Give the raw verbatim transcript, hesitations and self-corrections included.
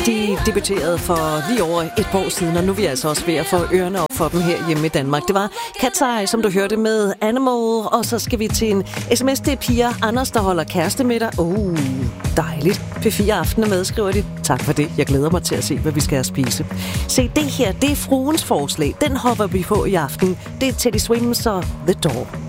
De debuterede for lige over et par år siden, og nu er vi altså også ved at få ørerne op for dem her hjemme i Danmark. Det var Cat's Eye, som du hørte med Animal, og så skal vi til en sms. Det er Pia Anders, der holder kæreste med dig. Uh, dejligt. P fire Aften er med, skriver de. Tak for det. Jeg glæder mig til at se, hvad vi skal have spise. Se, det her, det er fruens forslag. Den hopper vi på i aften. Det er Teddy Swims og The Door.